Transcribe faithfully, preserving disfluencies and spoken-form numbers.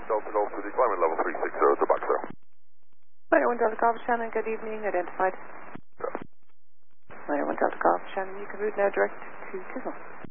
Golf Delta Golf to the climate level three six zero to back zero. ninety-one Delta Golf Shannon, good evening, identified. Yeah. ninety-one Delta Golf Shannon, you can route now direct to Chisholm.